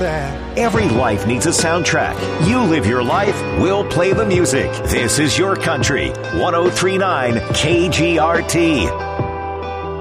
that. Every life needs a soundtrack. You live your life, we'll play the music. This is your country. 103.9 KGRT.